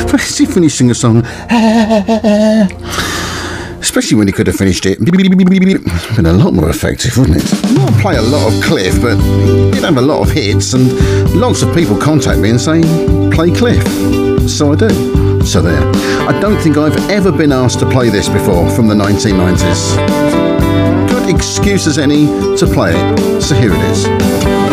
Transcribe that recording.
Especially finishing a song. Especially when he could have finished it. Been a lot more effective, wouldn't it? Not play a lot of Cliff, but he did have a lot of hits, and lots of people contact me and say, play Cliff. So I do. So there. I don't think I've ever been asked to play this before from the 1990s. Good excuse as any to play it. So here it is.